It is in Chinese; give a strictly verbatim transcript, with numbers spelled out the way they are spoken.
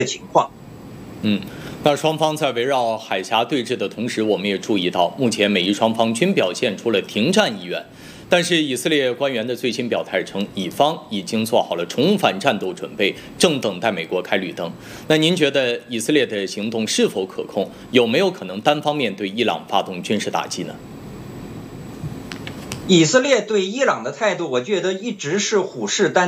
情况。 嗯。 那双方在围绕海峡对峙的同时，我们也注意到，目前美伊双方均表现出了停战意愿。但是以色列官员的最新表态称，以方已经做好了重返战斗准备，正等待美国开绿灯。那您觉得以色列的行动是否可控？有没有可能单方面对伊朗发动军事打击呢？ 以色列对伊朗的态度，我觉得一直是虎视眈眈。